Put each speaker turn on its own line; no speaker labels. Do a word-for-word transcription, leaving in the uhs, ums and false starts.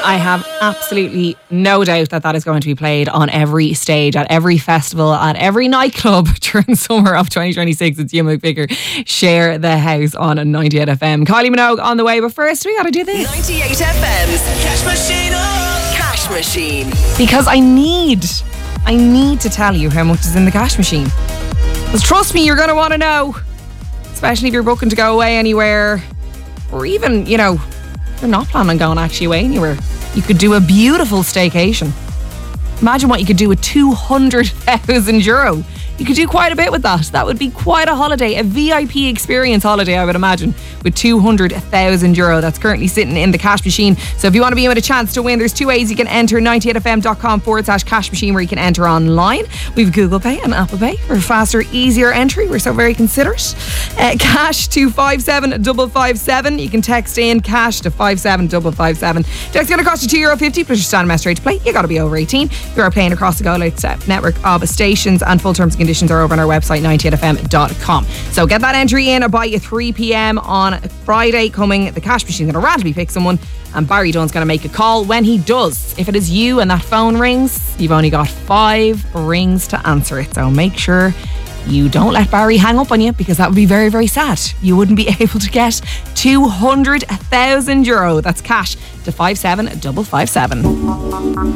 I have absolutely no doubt that that is going to be played on every stage, at every festival, at every nightclub during summer of twenty twenty-six. It's Hugh McVicker, Share the House on ninety-eight F M. Kylie Minogue on the way, but first we got to do this.
ninety-eight F M's Cash Machine. Oh, Cash Machine.
Because I need, I need to tell you how much is in the cash machine. Because trust me, you're going to want to know. Especially if you're booking to go away anywhere. Or even, you know, you're not planning on going actually away anywhere. You could do a beautiful staycation. Imagine what you could do with two hundred thousand euro. You could do quite a bit with that. That would be quite a holiday, a V I P experience holiday, I would imagine, with two hundred thousand euro. That's currently sitting in the cash machine. So if you want to be in with a chance to win, there's two ways you can enter: ninety-eight f m dot com forward slash cash machine, where you can enter online. We have Google Pay and Apple Pay for faster, easier entry. We're so very considerate. Uh, cash to five seven five five seven. You can text in cash to five seven five five seven. Text going to cost you two euro fifty plus your standard message rate to play. You got to be over eighteen. You are playing across the Go Loud network of stations, and full terms and conditions are over on our website, ninety-eight f m dot com. So get that entry in by three p.m. on Friday coming. The cash machine's going to randomly pick someone, and Barry Dunn's going to make a call. When he does, if it is you and that phone rings, you've only got five rings to answer it. So make sure you don't let Barry hang up on you, because that would be very, very sad. You wouldn't be able to get two hundred thousand euro. That's cash to five seven five five seven.